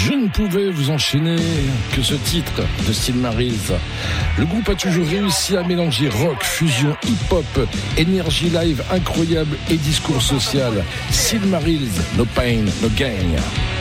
Je ne pouvais vous enchaîner que ce titre de Silmarils. Le groupe a toujours réussi à mélanger rock, fusion, hip-hop, énergie live incroyable et discours social. Silmarils, no pain, no gain.